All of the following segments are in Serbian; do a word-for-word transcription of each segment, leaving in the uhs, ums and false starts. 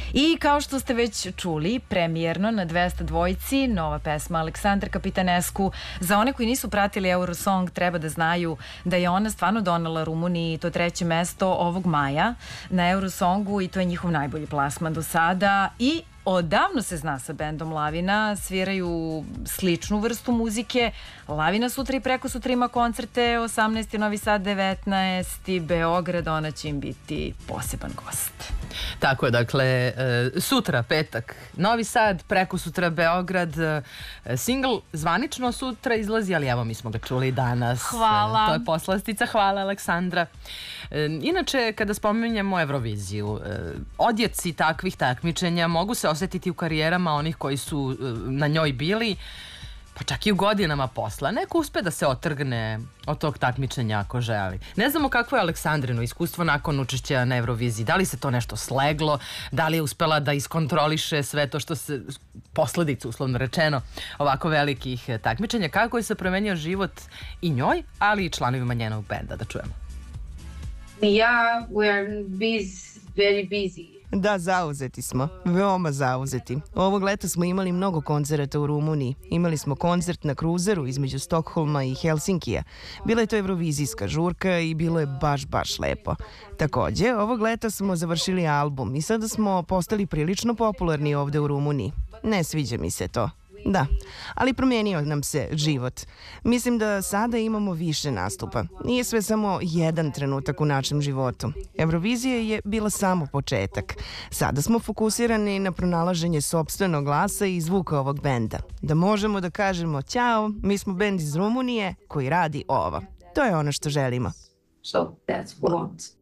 I kao što ste već čuli, premijerno na dvesta dvojci, nova pesma Aleksandra Kapitanescu. Za one koji nisu pratili Eurosong, treba da znaju da je ona stvarno donela Rumuniji to treće mesto ovog maja na Eurosongu i to je njihov najbolji plasman do sada. I odavno se zna sa bendom Lavina, sviraju sličnu vrstu muzike. Lavina sutra i preko sutra ima koncerte, osamnaesti Novi Sad, devetnaesti Beograd, ona će im biti poseban gost. Tako je, dakle, sutra, petak, Novi Sad, preko sutra Beograd, singl zvanično sutra izlazi, ali evo mi smo ga čuli danas. Hvala. To je poslastica, hvala Aleksandra. Inače, kada spominjemo Euroviziju, odjeci takvih takmičenja mogu se osetiti u karijerama onih koji su na njoj bili, pa čak i u godinama posla. Neko uspe da se otrgne od tog takmičenja ako želi. Ne znamo kakvo je Aleksandrino iskustvo nakon učešća na Euroviziji. Da li se to nešto sleglo, da li je uspela da iskontroliše sve to što se, posledicu uslovno rečeno, ovako velikih takmičenja. Kako je se promenio život i njoj, ali i članovima njenog benda, da čujemo. Yeah, we are busy, very busy. Da, zauzeti smo. Veoma zauzeti. Ovog leta smo imali mnogo koncerata u Rumuniji. Imali smo koncert na kruzeru između Stokholma i Helsinkija. Bila je to evrovizijska žurka i bilo je baš, baš lepo. Takođe, ovog leta smo završili album i sada smo postali prilično popularni ovde u Rumuniji. Ne sviđa mi se to. Da, ali promijenio nam se život. Mislim da sada imamo više nastupa. Nije sve samo jedan trenutak u našem životu. Eurovizija je bila samo početak. Sada smo fokusirani na pronalaženje sopstvenog glasa i zvuka ovog benda. Da možemo da kažemo ćao, mi smo bend iz Rumunije koji radi ovo. To je ono što želimo. So that's what we want.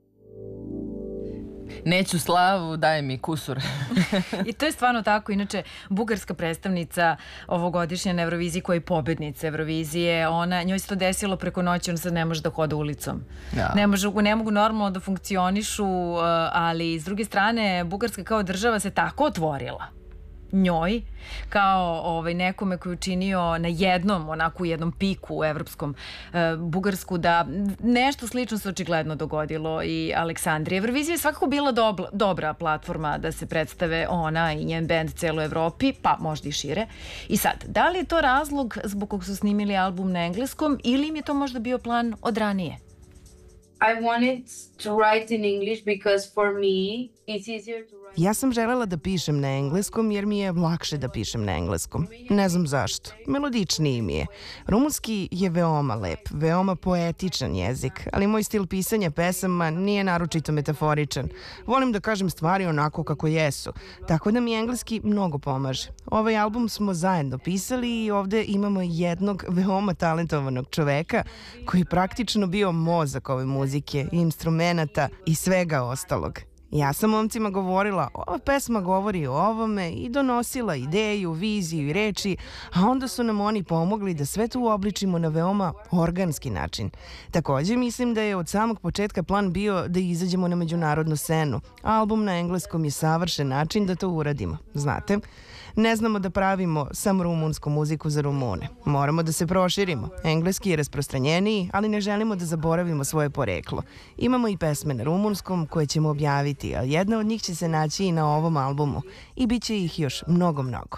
Neću slavu, daj mi kusur. I to je stvarno tako. Inače, bugarska predstavnica ovogodišnje na Euroviziji koja je pobednica Eurovizije, ona, njoj se to desilo preko noći, ona sad ne može da hoda ulicom. Ja. Ne, može, ne mogu normalno da funkcionišu, ali s druge strane, Bugarska kao država se tako otvorila njoj, kao ovaj, nekome koji je učinio na jednom, onako u jednom piku u evropskom e, Bugarsku, da nešto slično se očigledno dogodilo i Aleksandri. Eurovizija je svakako bila dobra, dobra platforma da se predstave ona i njen bend celoj Evropi, pa možda i šire. I sad, da li je to razlog zbog kog su snimili album na engleskom ili im je to možda bio plan od ranije? I wanted to write in English because for me it's easier to write. Ja sam želela da pišem na engleskom jer mi je lakše da pišem na engleskom. Ne znam zašto. Melodičniji mi je. Rumunski je veoma lep, veoma poetičan jezik, ali moj stil pisanja pesama nije naročito metaforičan. Volim da kažem stvari onako kako jesu, tako da mi engleski mnogo pomaže. Ovaj album smo zajedno pisali i ovde imamo jednog veoma talentovanog čoveka koji je praktično bio mozak ove muzike, instrumenata i svega ostalog. Ja sam momcima govorila, ova pesma govori o ovome i donosila ideju, viziju i reči, a onda su nam oni pomogli da sve to uobličimo na veoma organski način. Takođe mislim da je od samog početka plan bio da izađemo na međunarodnu scenu. Album na engleskom je savršen način da to uradimo, znate? Ne znamo da pravimo samo rumunsku muziku za Rumune. Moramo da se proširimo. Engleski je rasprostranjeniji, ali ne želimo da zaboravimo svoje poreklo. Imamo i pesme na rumunskom koje ćemo objaviti, a jedna od njih će se naći i na ovom albumu. I bit će ih još mnogo, mnogo.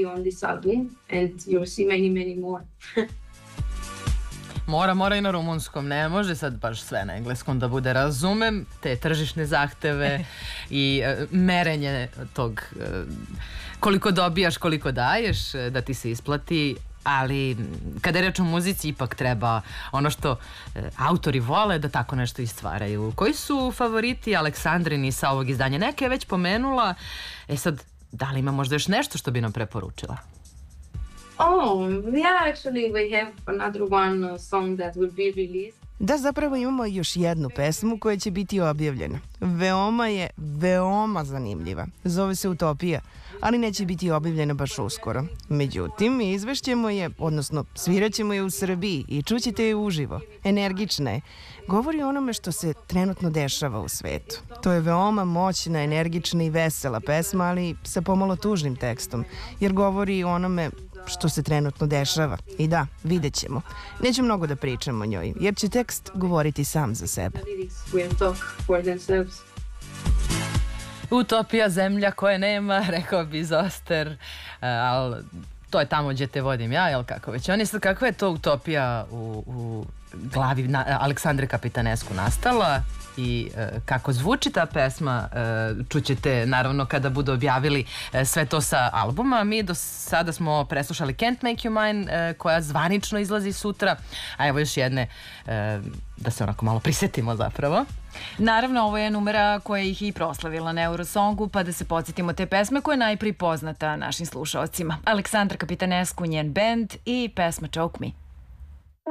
Mora, mora i na rumunskom, ne može sad baš sve na engleskom da bude, razumem te tržišne zahteve i uh, merenje tog uh, koliko dobijaš, koliko daješ, da ti se isplati, ali kada je reč o muzici ipak treba ono što uh, autori vole da tako nešto istvaraju. Koji su favoriti Aleksandrini sa ovog izdanja? Neke je već pomenula, e sad, da li ima možda još nešto što bi nam preporučila? Oh, yeah, actually we have another one uh, song that will be released. Da, zapravo imamo još jednu pesmu koja će biti objavljena. Veoma je, veoma zanimljiva. Zove se Utopija, ali neće biti objavljena baš uskoro. Međutim, izvešćemo je, odnosno sviraćemo je u Srbiji i čućete je uživo. Energična je. Govori o onome što se trenutno dešava u svetu. To je veoma moćna, energična i vesela pesma, ali sa pomalo tužnim tekstom, jer govori o onome što se trenutno dešava. I da, vidjet ćemo. Neću mnogo da pričam o njoj, jer će tekst govoriti sam za sebe. Utopija zemlja koje nema, rekao bi Zoster, ali to je tamo gdje te vodim ja, jel kako već. Oni sad, kakva je to utopija u, u glavi na, Aleksandre Kapitanescu nastala i e, kako zvuči ta pesma, e, čućete naravno kada budu objavili e, sve to sa albuma. Mi do sada smo preslušali Can't Make You Mine, e, koja zvanično izlazi sutra, a evo još jedne e, da se onako malo prisjetimo zapravo. Naravno, ovo je numera koja ih i proslavila na Eurosongu, pa da se podsjetimo te pesme koja je najprije poznata našim slušalcima. Aleksandra Kapitanescu, njen band i pesma Choke Me.